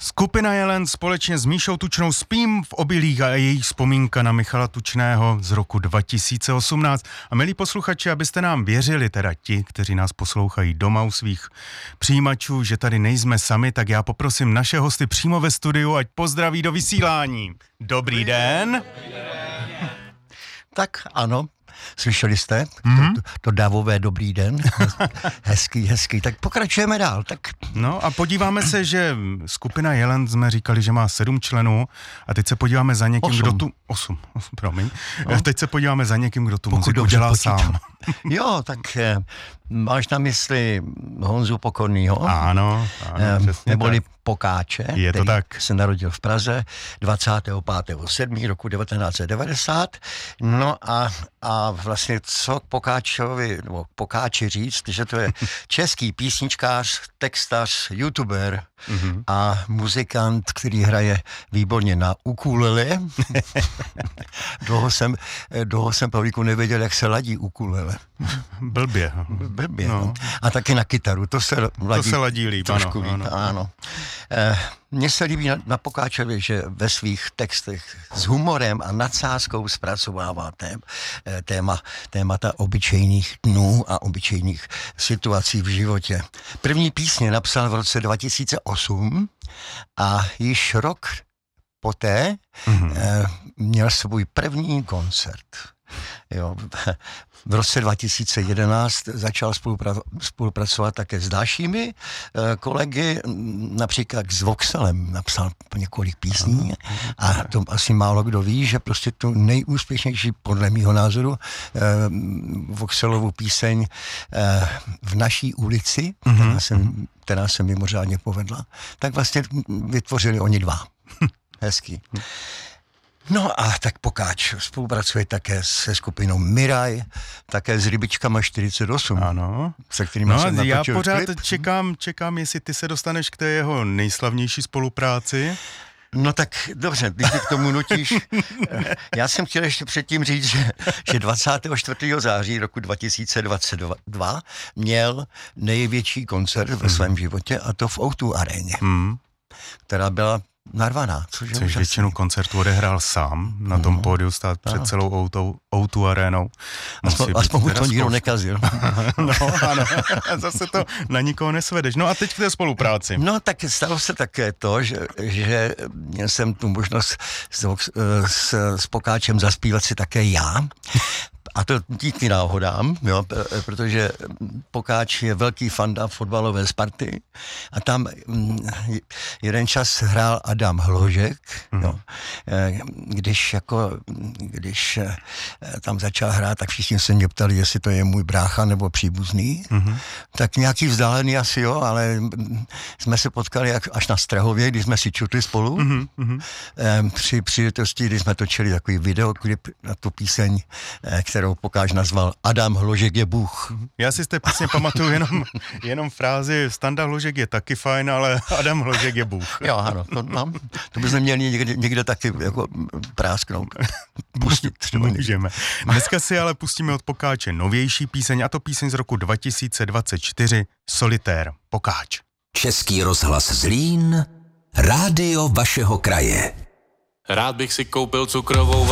Skupina Jelen společně s Míšou Tučnou Spím v obilích a jejich vzpomínka na Michala Tučného z roku 2018. A milí posluchači, abyste nám věřili, teda ti, kteří nás poslouchají doma u svých přijímačů, že tady nejsme sami, tak já poprosím naše hosty přímo ve studiu, ať pozdraví do vysílání. Dobrý den. Tak ano, slyšeli jste? To davové dobrý den. Hezký. Tak pokračujeme dál. Tak. No a podíváme se, že skupina Jelen, jsme říkali, že má 7 členů a teď se podíváme za někým, 8. kdo tu... 8, promiň. No. Teď se podíváme za někým, kdo tu muziku dělá sám. Jo, tak máš na mysli Honzu Pokornýho? Ano, přesně neboli tak. Pokáče, Je to který tak. se narodil v Praze 25.7. roku 1990. No a vlastně co k Pokáčovi, nebo Pokáči říct, že to je český písničkář, textař, youtuber a muzikant, který hraje výborně na ukulele. Dlouho jsem Pavlíku nevěděl, jak se ladí ukulele. Blbě. No. A taky na kytaru, to se ladí líp, trošku ano. Mně se líbí na Pokáčovi, že ve svých textech s humorem a nadsázkou zpracovává témata obyčejných dnů a obyčejných situací v životě. První písně napsal v roce 2008 a již rok poté měl svůj první koncert. Jo, v roce 2011 začal spolupracovat také s dalšími kolegy, například s Voxelem napsal několik písní a to asi málo kdo ví, že prostě tu nejúspěšnější, podle mýho názoru, Voxelovu píseň V naší ulici, která se mimořádně povedla, tak vlastně vytvořili oni dva. Hezký. No a tak Pokáč spolupracuje také se skupinou Miraj, také s Rybičkama 48. Ano. Se kterými jsem natočil já pořád klip. čekám, jestli ty se dostaneš k té jeho nejslavnější spolupráci. No tak dobře, když ty k tomu nutíš. Já jsem chtěl ještě předtím říct, že 24. září roku 2022 měl největší koncert ve svém životě, a to v O2 aréně, která byla narvaná. Což většinu koncertů odehrál sám, na tom pódiu stát před celou O2 arénou. Aspoň mu to nikdo nekazil. No ano, zase to na nikoho nesvedeš. No a teď v té spolupráci. No tak stalo se také to, že měl jsem tu možnost s Pokáčem zaspívat si také já. A to díky náhodám, jo, protože Pokáč je velký fanda fotbalové Sparty a tam jeden čas hrál Adam Hložek, jo. Když tam začal hrát, tak všichni se mě ptali, jestli to je můj brácha nebo příbuzný, tak nějaký vzdálený asi jo, ale jsme se potkali až na Strahově, když jsme si čutli spolu, při příležitosti, když jsme točili takový videoklip na tu píseň, kterou Pokáč nazval Adam Hložek je Bůh. Já si z té písně pamatuju jenom frázi Standa Hložek je taky fajn, ale Adam Hložek je Bůh. Jo, ano, to bychom měli někde taky jako prásknout. Pustit. Můžeme. Dneska si ale pustíme od Pokáče novější píseň, a to píseň z roku 2024, Solitér. Pokáč. Český rozhlas Zlín, rádio vašeho kraje. Rád bych si koupil cukrovou